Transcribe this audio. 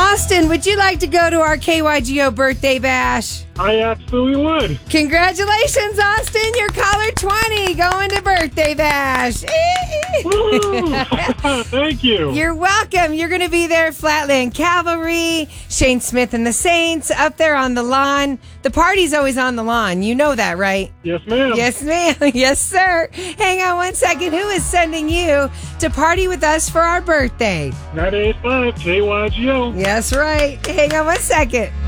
Austin, would you like to go to our KYGO birthday bash? I absolutely would. Congratulations, Austin. You're caller 20 going to birthday bash. Woo! Thank you. You're welcome. You're going to be there, Flatland Cavalry, Shane Smith and the Saints, up there on the lawn. The party's always on the lawn. You know that, right? Yes, ma'am. Yes, ma'am. Yes, sir. Hang on one second. Who is sending you to party with us for our birthday? 985 KYGO. Yes, right. Hang on one second.